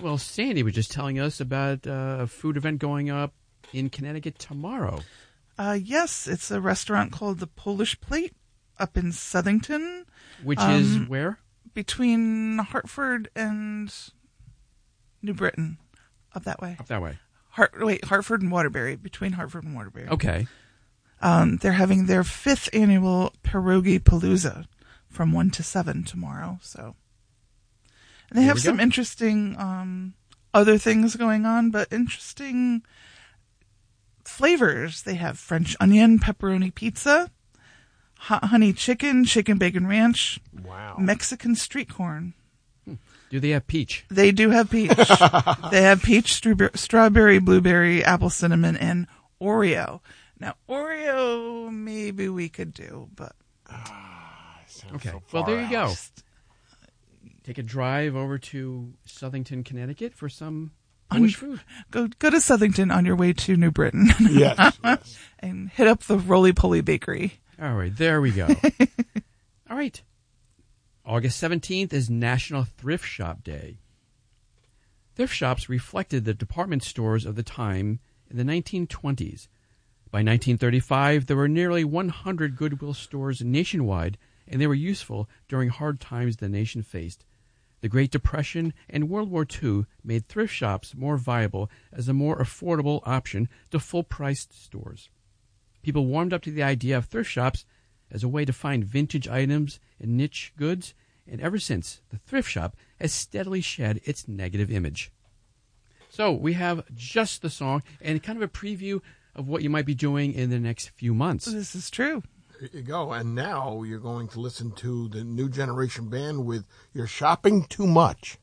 Well, Sandy was just telling us about a food event going up in Connecticut tomorrow. Yes, it's a restaurant called the Polish Plate up in Southington. Which is where? Between Hartford and New Britain. Up that way. Up that way. Hartford and Waterbury. Between Hartford and Waterbury. Okay. They're having their 5th annual Pierogi Palooza from 1 to 7 tomorrow. So, and they have some interesting other things going on, but interesting flavors. They have French onion pepperoni pizza, hot honey chicken, chicken bacon ranch, Mexican street corn. Do they have peach? They do have peach. They have peach, strawberry, blueberry, apple cinnamon, and Oreo. Now, Oreo, maybe we could do, but... Okay, well, there you go. Take a drive over to Southington, Connecticut for some Polish food. Go to Southington on your way to New Britain. Yes. And hit up the Roly Poly Bakery. All right, there we go. All right. August 17th is National Thrift Shop Day. Thrift shops reflected the department stores of the time in the 1920s. By 1935, there were nearly 100 Goodwill stores nationwide, and they were useful during hard times the nation faced. The Great Depression and World War II made thrift shops more viable as a more affordable option to full-priced stores. People warmed up to the idea of thrift shops as a way to find vintage items and niche goods, and ever since, the thrift shop has steadily shed its negative image. So we have just the song and kind of a preview of what you might be doing in the next few months. This is true. There you go. And now you're going to listen to the New Generation Band with You're Shopping Too Much.